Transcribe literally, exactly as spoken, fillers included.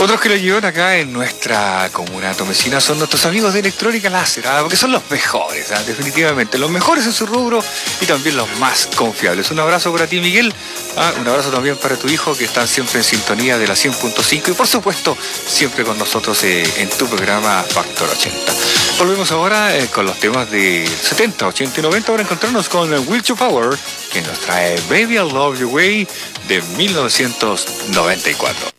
Otros que lo llevan acá en nuestra comuna tomecina son nuestros amigos de Electrónica Láser, ¿ah? Porque son los mejores, ¿ah? Definitivamente, los mejores en su rubro y también los más confiables. Un abrazo para ti, Miguel, ¿ah? Un abrazo también para tu hijo, que están siempre en sintonía de la cien punto cinco y por supuesto siempre con nosotros eh, en tu programa Factor ochenta. Volvemos ahora eh, con los temas de setenta, ochenta y noventa para encontrarnos con Will to Power, que nos trae Baby I Love Your Way de mil novecientos noventa y cuatro.